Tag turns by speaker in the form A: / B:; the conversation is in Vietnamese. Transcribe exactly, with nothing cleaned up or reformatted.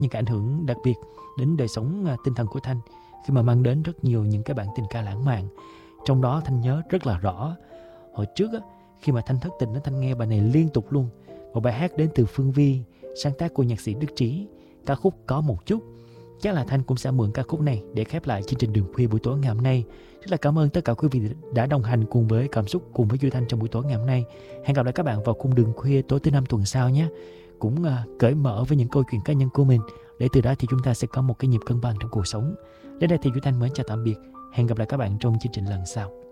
A: những cái ảnh hưởng đặc biệt đến đời sống à, tinh thần của Thanh, khi mà mang đến rất nhiều những cái bản tình ca lãng mạn. Trong đó Thanh nhớ rất là rõ, hồi trước á, khi mà Thanh thất tình, Thanh nghe bài này liên tục luôn. Một bài hát đến từ Phương Vi, sáng tác của nhạc sĩ Đức Trí, ca khúc Có Một Chút. Chắc là Thanh cũng sẽ mượn ca khúc này để khép lại chương trình Đường Khuya buổi tối ngày hôm nay. Rất là cảm ơn tất cả quý vị đã đồng hành cùng với Cảm Xúc, cùng với Duy Thanh trong buổi tối ngày hôm nay. Hẹn gặp lại các bạn vào khung Đường Khuya tối thứ năm tuần sau nhé. Cũng uh, cởi mở với những câu chuyện cá nhân của mình, để từ đó thì chúng ta sẽ có một cái nhịp cân bằng trong cuộc sống. Đến đây thì Duy Thanh mến chào tạm biệt. Hẹn gặp lại các bạn trong chương trình lần sau.